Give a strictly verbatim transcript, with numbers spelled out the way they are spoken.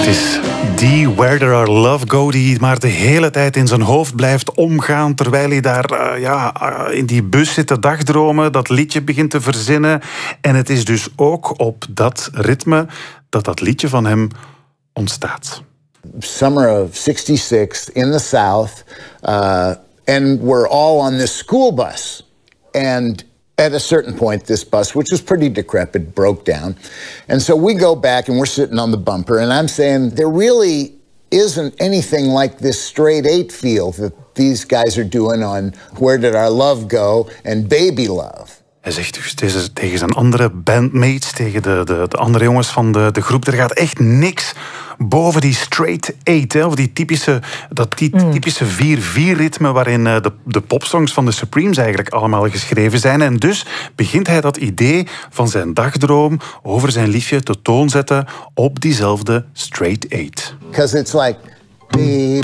is die Where There Are Love Go die maar de hele tijd in zijn hoofd blijft omgaan terwijl hij daar uh, ja, uh, in die bus zit te dagdromen, dat liedje begint te verzinnen. En het is dus ook op dat ritme dat dat liedje van hem ontstaat. Summer of sixty-six in the South, uh, and we're all on this school bus. And at a certain point, this bus, which was pretty decrepit, broke down. And so we go back and we're sitting on the bumper, and I'm saying, there really isn't anything like this straight eight feel that these guys are doing on Where Did Our Love Go and Baby Love. Hij zegt dus tegen, tegen zijn andere bandmates, tegen de, de, de andere jongens van de, de groep, er gaat echt niks boven die straight eight, hè, of die typische, dat die mm. typische vier vier ritme waarin de, de popsongs van de Supremes eigenlijk allemaal geschreven zijn. En dus begint hij dat idee van zijn dagdroom over zijn liefje te toon zetten op diezelfde straight eight. Because it's like...